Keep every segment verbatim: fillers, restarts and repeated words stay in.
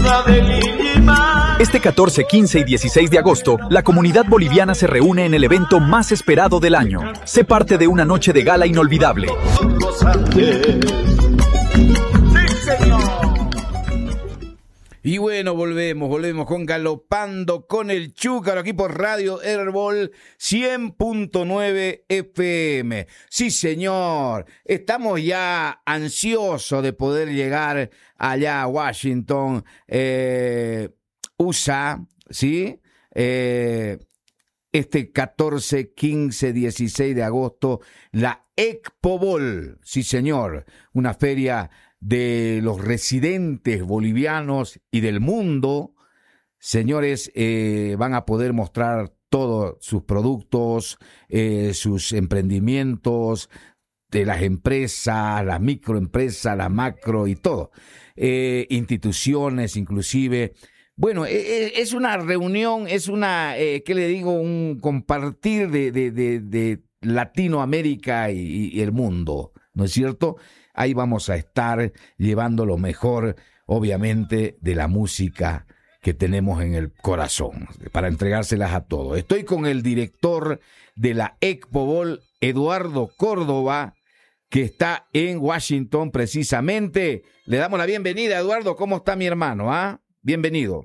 Este catorce, quince y dieciséis de agosto, la comunidad boliviana se reúne en el evento más esperado del año. Sé parte de una noche de gala inolvidable. Y bueno, volvemos, volvemos con Galopando con el Chúcaro aquí por Radio Herbol cien punto nueve F M. Sí, señor, estamos ya ansiosos de poder llegar allá a Washington, eh, U S A, ¿sí? Eh, este catorce, quince, dieciséis de agosto, la Ecpobol, sí, señor, una feria de los residentes bolivianos y del mundo. Señores, eh, van a poder mostrar todos sus productos, eh, sus emprendimientos, de las empresas, las microempresas, las macro y todo, eh, instituciones inclusive. Bueno, eh, es una reunión, es una, eh, ¿qué le digo? Un compartir de, de, de, de Latinoamérica y, y el mundo, ¿no es cierto? Ahí vamos a estar llevando lo mejor, obviamente, de la música que tenemos en el corazón, para entregárselas a todos. Estoy con el director de la Ecpobol, Eduardo Córdoba, que está en Washington precisamente. Le damos la bienvenida, Eduardo. ¿Cómo está mi hermano? ¿Ah? Bienvenido.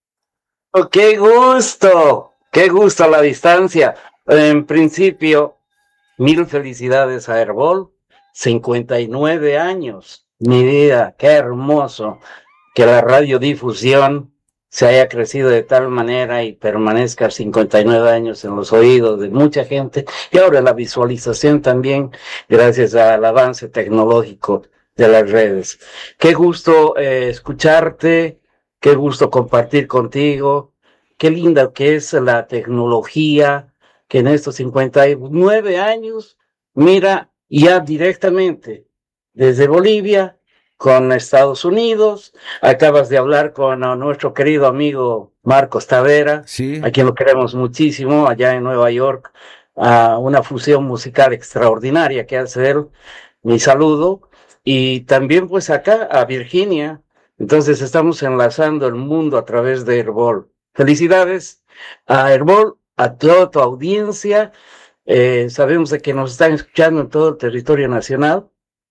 Oh, ¡qué gusto! ¡Qué gusto a la distancia! En principio, mil felicidades a Herbol. cincuenta y nueve años, mi vida, qué hermoso que la radiodifusión se haya crecido de tal manera y permanezca cincuenta y nueve años en los oídos de mucha gente, y ahora la visualización también, gracias al avance tecnológico de las redes. Qué gusto eh, escucharte, qué gusto compartir contigo, qué linda que es la tecnología, que en estos cincuenta y nueve años, mira, ya directamente desde Bolivia con Estados Unidos. Acabas de hablar con uh, nuestro querido amigo Marcos Tavera, sí, a quien lo queremos muchísimo, allá en Nueva York, uh, una fusión musical extraordinaria que hace él. Mi saludo. Y también pues acá a Virginia. Entonces estamos enlazando el mundo a través de Herbol. Felicidades a Herbol, a toda tu audiencia. Eh, sabemos de que nos están escuchando en todo el territorio nacional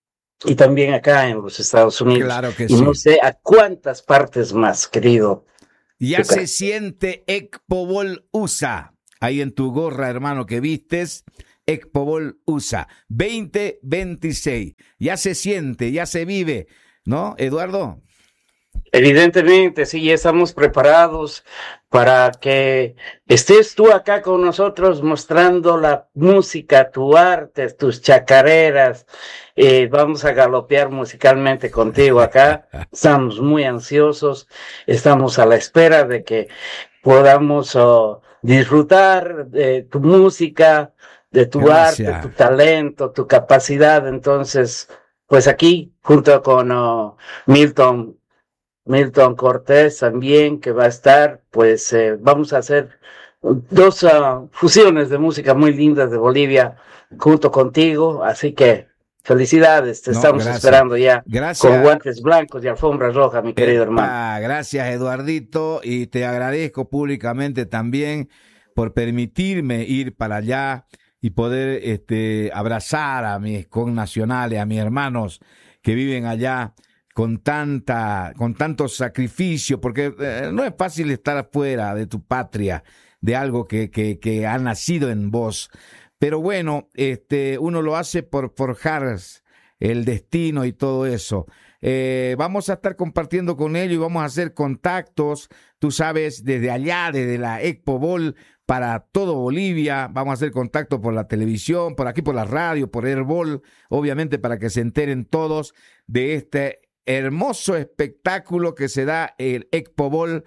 y también acá en los Estados Unidos. Claro que y sí. No sé a cuántas partes más, querido. Ya se siente Ecpobol U S A. Ahí en tu gorra, hermano, que vistes, Ecpobol U S A veinte veintiséis. Ya se siente, ya se vive, ¿no, Eduardo? Evidentemente, sí, ya estamos preparados para que estés tú acá con nosotros mostrando la música, tu arte, tus chacareras. Eh, vamos a galopear musicalmente contigo acá. Estamos muy ansiosos, estamos a la espera de que podamos oh, disfrutar de tu música, de tu Gracias. arte, tu talento, tu capacidad. Entonces, pues aquí, junto con oh, Milton, Milton Cortés también, que va a estar, pues eh, vamos a hacer dos uh, fusiones de música muy lindas de Bolivia junto contigo, así que felicidades, te No, estamos gracias. esperando ya Gracias. con guantes blancos y alfombra roja, mi querido Epa, hermano. Gracias, Eduardito, y te agradezco públicamente también por permitirme ir para allá y poder este, abrazar a mis connacionales, a mis hermanos que viven allá con tanta, con tanto sacrificio, porque eh, no es fácil estar afuera de tu patria, de algo que, que, que ha nacido en vos. Pero bueno, este, uno lo hace por forjar el destino y todo eso. Eh, vamos a estar compartiendo con ellos y vamos a hacer contactos, tú sabes, desde allá, desde la Ecpobol, para todo Bolivia. Vamos a hacer contacto por la televisión, por aquí por la radio, por Herbol, obviamente para que se enteren todos de este hermoso espectáculo que se da el Ecpobol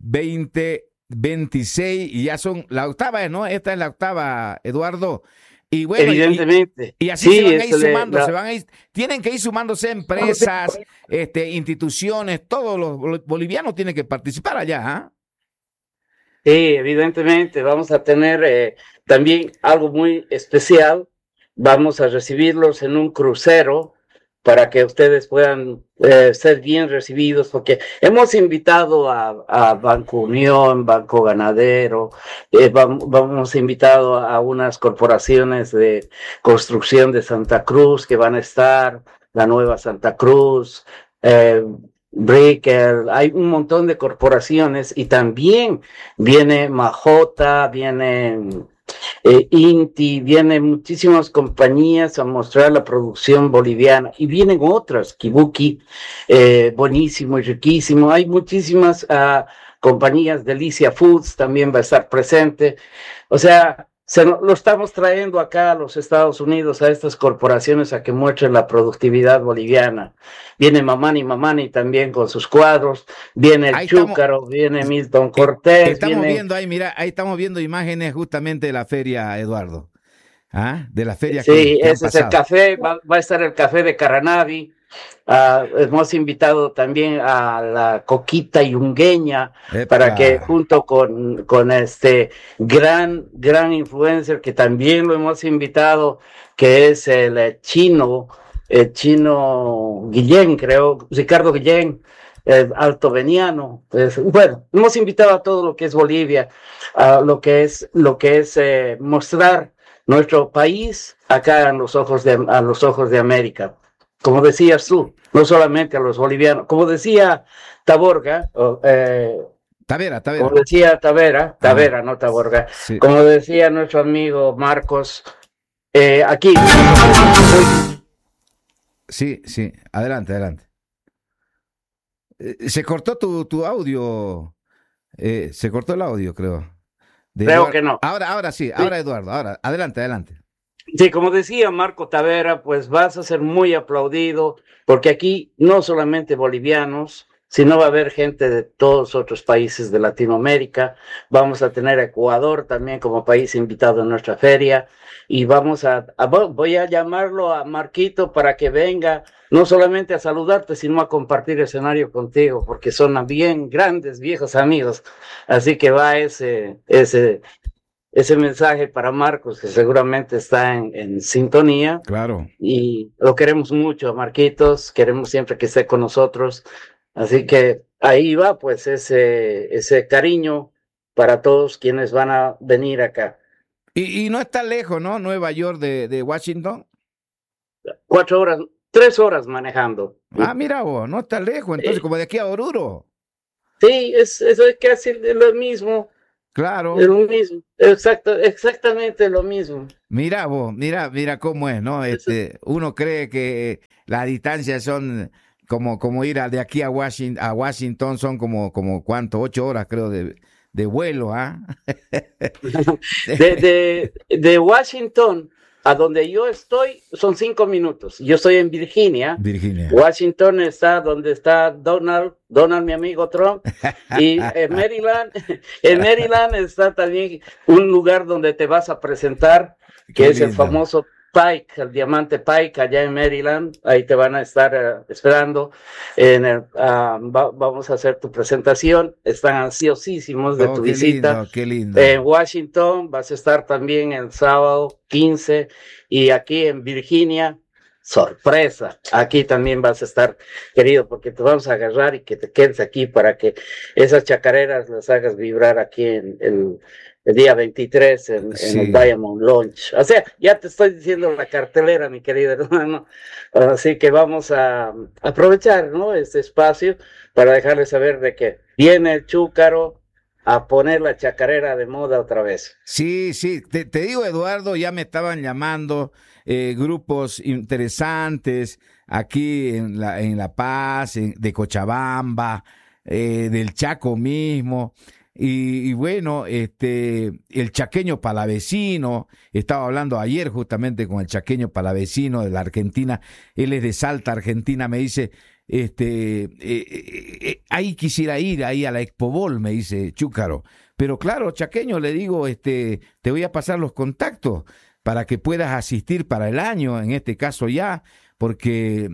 veinte veintiséis, y ya son la octava, ¿no? Esta es la octava, Eduardo. Y bueno, evidentemente. Y, y así sí, se van a ir le, sumando, la... se van a ir, tienen que ir sumándose empresas, este, instituciones, todos los bolivianos tienen que participar allá, ¿eh? Sí, evidentemente, vamos a tener eh, también algo muy especial. Vamos a recibirlos en un crucero para que ustedes puedan eh, ser bien recibidos, porque hemos invitado a, a Banco Unión, Banco Ganadero, eh, vamos, vamos invitado a unas corporaciones de construcción de Santa Cruz que van a estar, la nueva Santa Cruz, eh, Bricker, hay un montón de corporaciones y también viene Majota, viene eh, Inti, vienen muchísimas compañías a mostrar la producción boliviana y vienen otras, Kibuki, eh, buenísimo y riquísimo, hay muchísimas uh, compañías, Delicia Foods también va a estar presente, o sea, se lo, lo estamos trayendo acá a los Estados Unidos, a estas corporaciones a que muestren la productividad boliviana. Viene Mamani Mamani también con sus cuadros, viene el ahí Chúcaro, estamos, viene Milton Cortés. Estamos viene... viendo ahí, mira, ahí estamos viendo imágenes justamente de la feria, Eduardo. ¿Ah? De la feria sí, que, que ese es el café, va, va a estar el café de Caranavi. Uh, hemos invitado también a la Coquita Yungueña Epa. Para que junto con, con este gran, gran influencer que también lo hemos invitado, que es el chino, el chino Guillén, creo, Ricardo Guillén, el altoveniano. Pues, bueno, hemos invitado a todo lo que es Bolivia, a lo que es, lo que es eh, mostrar nuestro país acá en los ojos de, a los ojos de América. Como decías tú, no solamente a los bolivianos, como decía Taborga, eh, Tavera, Tavera. Como decía Tavera, Tavera, ah, no Taborga, sí. Como decía nuestro amigo Marcos, eh, aquí. Sí, sí, adelante, adelante. Eh, se cortó tu, tu audio, eh, se cortó el audio, creo. De creo Eduardo. Que no. Ahora, ahora sí, ahora sí. Eduardo, ahora, adelante, adelante. Sí, como decía Marco Tavera, pues vas a ser muy aplaudido, porque aquí no solamente bolivianos, sino va a haber gente de todos otros países de Latinoamérica. Vamos a tener a Ecuador también como país invitado en nuestra feria, y vamos a, a voy a llamarlo a Marquito para que venga, no solamente a saludarte, sino a compartir escenario contigo, porque son bien grandes, viejos amigos. Así que va ese, ese, ese mensaje para Marcos, que seguramente está en, en sintonía. Claro. Y lo queremos mucho, Marquitos, queremos siempre que esté con nosotros. Así que ahí va, pues, ese, ese cariño para todos quienes van a venir acá. Y, y no está lejos, ¿no? Nueva York de, de Washington. Cuatro horas, tres horas manejando. Ah, mira vos, no está lejos, entonces sí. Como de aquí a Oruro. Sí, es, eso es casi lo mismo. Claro. Es lo mismo, exacto, exactamente lo mismo. Mira vos, mira, mira cómo es, ¿no? Este, uno cree que las distancias son como, como ir a, de aquí a Washington, a Washington son como, como cuánto, ocho horas creo de, de vuelo, ¿ah? ¿eh? de, de, de Washington a donde yo estoy son cinco minutos. Yo estoy en Virginia. Virginia. Washington está donde está Donald, Donald, mi amigo Trump. Y en Maryland, en Maryland está también un lugar donde te vas a presentar, que Qué es lindo. El famoso Pike, el diamante Pike, allá en Maryland. Ahí te van a estar uh, esperando. En el, uh, va, vamos a hacer tu presentación. Están ansiosísimos de oh, tu qué visita. Lindo, qué lindo. En Washington vas a estar también el sábado quince. Y aquí en Virginia, sorpresa. Aquí también vas a estar, querido, porque te vamos a agarrar y que te quedes aquí para que esas chacareras las hagas vibrar aquí en el... el día veintitrés en, sí. en el Diamond Launch. O sea, ya te estoy diciendo la cartelera, mi querido hermano. Así que vamos a aprovechar, ¿no?, este espacio para dejarles saber de que viene el Chúcaro a poner la chacarera de moda otra vez. Sí, sí. Te, te digo, Eduardo, ya me estaban llamando eh, grupos interesantes aquí en La, en La Paz, en, de Cochabamba, eh, del Chaco mismo. Y, y bueno, este, el chaqueño palavecino, estaba hablando ayer justamente con el chaqueño palavecino de la Argentina, él es de Salta, Argentina, me dice, este, eh, eh, eh, ahí quisiera ir, ahí a la Expobol, me dice Chúcaro, pero claro, chaqueño, le digo, este, te voy a pasar los contactos para que puedas asistir para el año, en este caso ya, porque,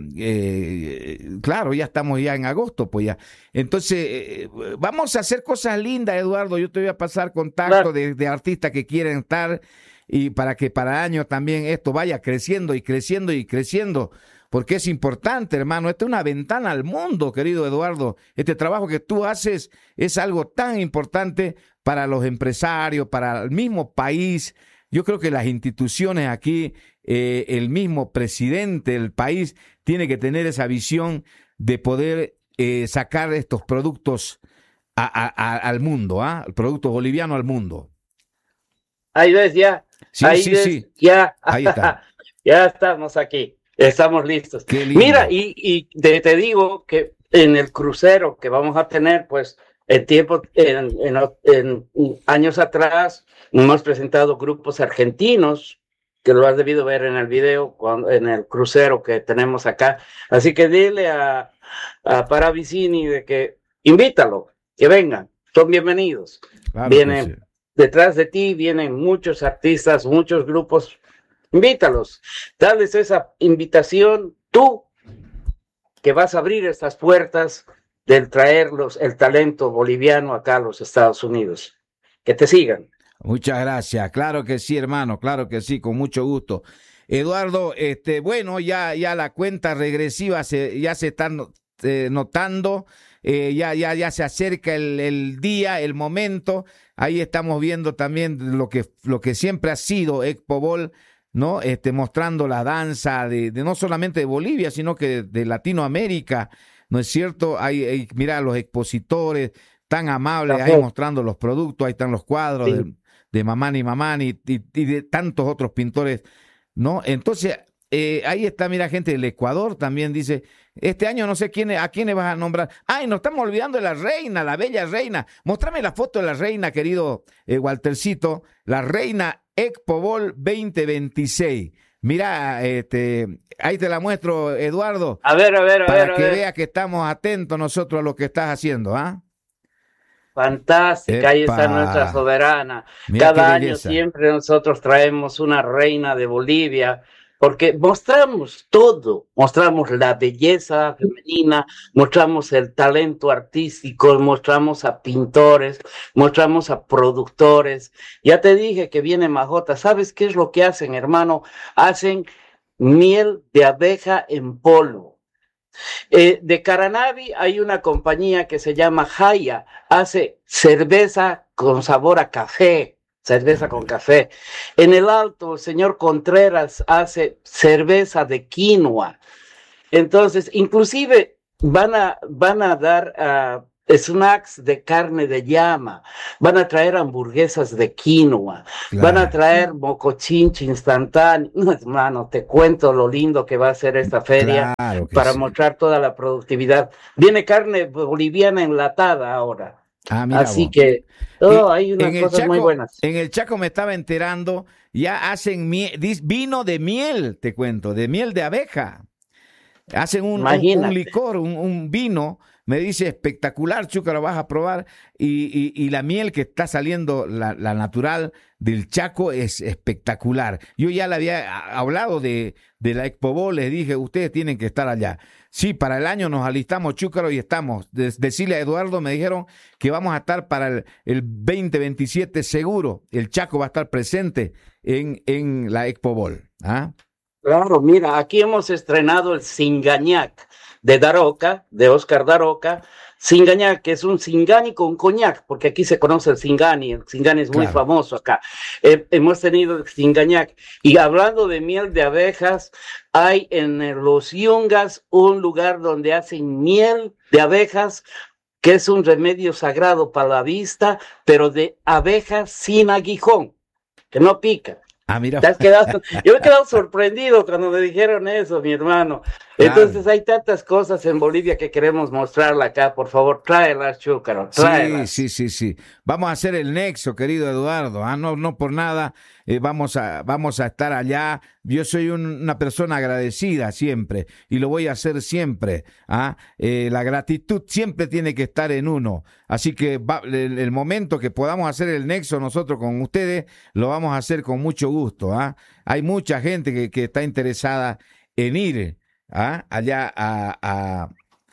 eh, claro, ya estamos ya en agosto, pues ya. Entonces, eh, vamos a hacer cosas lindas, Eduardo. Yo te voy a pasar contacto claro. de, de artistas que quieren estar y para que para años también esto vaya creciendo y creciendo y creciendo, porque es importante, hermano. Esta es una ventana al mundo, querido Eduardo. Este trabajo que tú haces es algo tan importante para los empresarios, para el mismo país. Yo creo que las instituciones aquí, eh, el mismo presidente del país tiene que tener esa visión de poder eh, sacar estos productos a, a, a, al mundo, ¿ah? ¿eh? El producto boliviano al mundo. Ahí ves ya. Sí, ahí sí, ves, sí. Ya. Ahí está. Ya estamos aquí. Estamos listos. Qué lindo. Mira, y, y te, te digo que en el crucero que vamos a tener, pues, en tiempo, en, en, en años atrás, hemos presentado grupos argentinos, que lo has debido ver en el video, cuando, en el crucero que tenemos acá. Así que dile a, a Paravicini de que invítalo, que vengan, son bienvenidos. Claro, Vienen pues, sí. Detrás de ti, vienen muchos artistas, muchos grupos. Invítalos, dales esa invitación, tú, que vas a abrir estas puertas del traerlos el talento boliviano acá a los Estados Unidos. Que te sigan. Muchas gracias. Claro que sí, hermano, claro que sí, con mucho gusto. Eduardo, este, bueno, ya, ya la cuenta regresiva se, ya se está eh, notando, eh, ya, ya, ya se acerca el, el día, el momento. Ahí estamos viendo también lo que, lo que siempre ha sido Expobol, ¿no? Este, mostrando la danza de, de no solamente de Bolivia, sino que de, de Latinoamérica, ¿no es cierto? Hay, hay, mira, los expositores tan amables ahí mostrando los productos, ahí están los cuadros sí. de, de Mamani Mamani y, y de tantos otros pintores, ¿no? Entonces, eh, ahí está, mira, gente del Ecuador también dice, este año no sé quién, a quiénes vas a nombrar. Ay, nos estamos olvidando de la reina, la bella reina. Mostrame la foto de la reina, querido eh, Waltercito, la reina Expobol veinte veintiséis. Mira, este, ahí te la muestro, Eduardo. A ver, a ver, a para ver. Para que ver. veas que estamos atentos nosotros a lo que estás haciendo, ¿ah? ¿eh? Fantástica, Epa. Ahí está nuestra soberana. Mira Cada año siempre nosotros traemos una reina de Bolivia, porque mostramos todo, mostramos la belleza femenina, mostramos el talento artístico, mostramos a pintores, mostramos a productores. Ya te dije que viene Majota, ¿sabes qué es lo que hacen, hermano? Hacen miel de abeja en polvo. Eh, de Caranavi hay una compañía que se llama Jaya, hace cerveza con sabor a café. Cerveza con café. En el Alto, el señor Contreras hace cerveza de quinoa. Entonces, inclusive van a, van a dar uh, snacks de carne de llama, van a traer hamburguesas de quinoa, claro. Van a traer mocochinchi instantáneo. No, hermano, te cuento lo lindo que va a ser esta feria claro para sí. mostrar toda la productividad. Viene carne boliviana enlatada ahora. Ah, mira Así vos. que oh, hay unas cosas Chaco, muy buenas. En el Chaco me estaba enterando, ya hacen miel, vino de miel, te cuento, de miel de abeja. Hacen un, un, un licor, un, un vino, me dice espectacular, Chuca, lo vas a probar. Y, y, y la miel que está saliendo, la, la natural del Chaco, es espectacular. Yo ya le había hablado de, de la Expobol, les dije, ustedes tienen que estar allá. Sí, para el año nos alistamos, Chúcaro, y estamos. De, decirle a Eduardo, me dijeron que vamos a estar para el, el veinte veintisiete seguro. El Chaco va a estar presente en, en la Expobol. ¿Ah? Claro, mira, aquí hemos estrenado el Singañac de Daroca, de Oscar Daroca. Singañac, que es un Singani con coñac, porque aquí se conoce el Singani, el Singani es muy claro. famoso acá. Eh, hemos tenido el Singañac. Y hablando de miel de abejas, hay en Los Yungas un lugar donde hacen miel de abejas, que es un remedio sagrado para la vista, pero de abejas sin aguijón, que no pica. Ah, mira. ¿Te has quedado? Yo me he quedado sorprendido cuando me dijeron eso, mi hermano. Entonces claro. hay tantas cosas en Bolivia que queremos mostrarla acá. Por favor, tráelas, Chúcaro, tráelas. Sí, sí, sí, sí. Vamos a hacer el nexo, querido Eduardo. Ah, no, no por nada. Eh, vamos a, vamos a estar allá. Yo soy un, una persona agradecida siempre y lo voy a hacer siempre. ¿Ah? Eh, la gratitud siempre tiene que estar en uno. Así que va, el, el momento que podamos hacer el nexo nosotros con ustedes, lo vamos a hacer con mucho gusto. ¿Ah? Hay mucha gente que, que está interesada en ir ¿ah? allá a, a,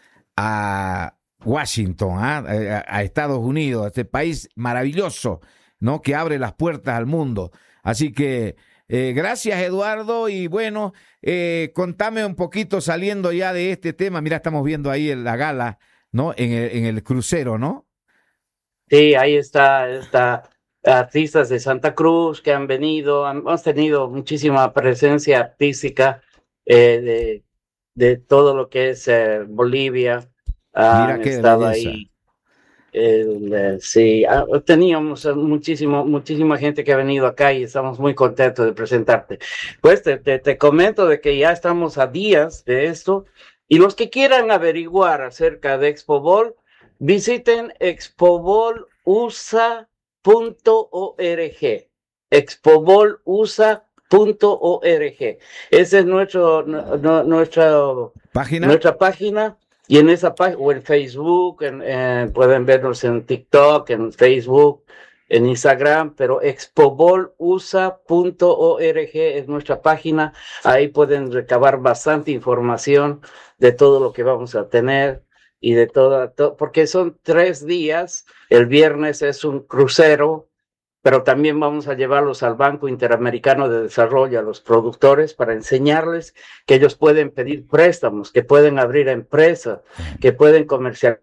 a Washington, ¿ah? a, a Estados Unidos, a este país maravilloso, ¿no? Que abre las puertas al mundo. Así que Eh, gracias, Eduardo. Y bueno, eh, contame un poquito saliendo ya de este tema. Mira, estamos viendo ahí en la gala, ¿no? En el, en el crucero, ¿no? Sí, ahí está, está artistas de Santa Cruz que han venido, han- hemos tenido muchísima presencia artística eh, de, de todo lo que es eh, Bolivia. Mira Han qué estado belleza. ahí. El, eh, sí, ah, teníamos eh, muchísimo, muchísima gente que ha venido acá y estamos muy contentos de presentarte. Pues te, te, te comento de que ya estamos a días de esto y los que quieran averiguar acerca de Expobol, visiten expobol u s a punto org. expobol u s a punto org. Ese es nuestro, nu- nu- nuestro, ¿Página? nuestra página. Y en esa página, o en Facebook, en, eh, pueden vernos en TikTok, en Facebook, en Instagram, pero expobol u s a punto org es nuestra página. Ahí pueden recabar bastante información de todo lo que vamos a tener y de toda, to, porque son tres días. El viernes es un crucero, pero también vamos a llevarlos al Banco Interamericano de Desarrollo, a los productores, para enseñarles que ellos pueden pedir préstamos, que pueden abrir empresas, que pueden comercializar.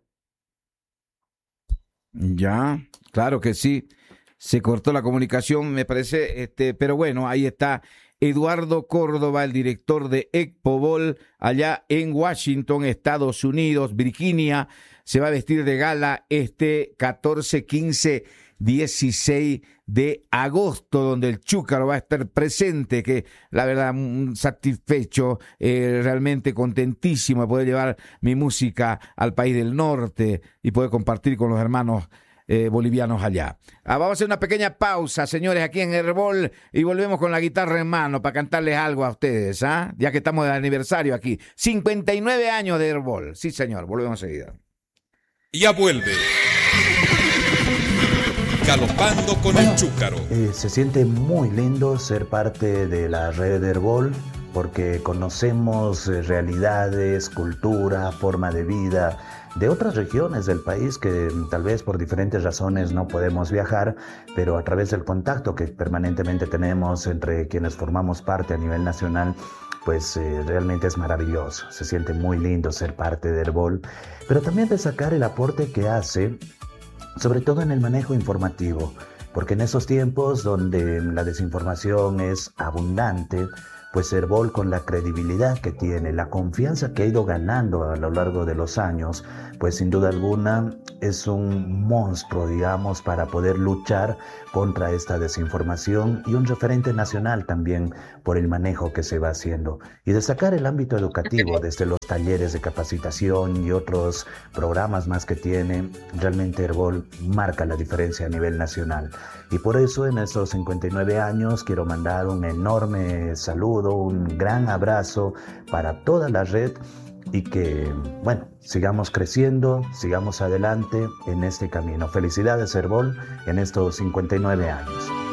Ya, claro que sí. Se cortó la comunicación, me parece, este, pero bueno, ahí está Eduardo Córdoba, el director de Expobol, allá en Washington, Estados Unidos, Virginia. Se va a vestir de gala este catorce, quince, dieciséis de agosto, donde el Chúcaro va a estar presente, que la verdad, mm, satisfecho, eh, realmente contentísimo de poder llevar mi música al país del norte y poder compartir con los hermanos eh, bolivianos allá. Ah, vamos a hacer una pequeña pausa, señores, aquí en Herbol, y volvemos con la guitarra en mano para cantarles algo a ustedes, ¿ah? Ya que estamos de aniversario aquí. cincuenta y nueve años de Herbol. Sí, señor, volvemos enseguida. Ya vuelve. Galopando con Bueno, el Chúcaro. Eh, se siente muy lindo ser parte de la red Herbol porque conocemos eh, realidades, cultura, forma de vida de otras regiones del país que mm, tal vez por diferentes razones no podemos viajar, pero a través del contacto que permanentemente tenemos entre quienes formamos parte a nivel nacional, pues eh, realmente es maravilloso. Se siente muy lindo ser parte de Herbol, pero también destacar el aporte que hace, sobre todo en el manejo informativo, porque en esos tiempos donde la desinformación es abundante, pues Herbol, con la credibilidad que tiene, la confianza que ha ido ganando a lo largo de los años, pues sin duda alguna es un monstruo, digamos, para poder luchar contra esta desinformación y un referente nacional también por el manejo que se va haciendo. Y destacar el ámbito educativo desde los talleres de capacitación y otros programas más que tiene. Realmente Herbol marca la diferencia a nivel nacional. Y por eso en estos cincuenta y nueve años quiero mandar un enorme saludo, un gran abrazo para toda la red y que, bueno, sigamos creciendo, sigamos adelante en este camino. Felicidades Herbol en estos cincuenta y nueve años.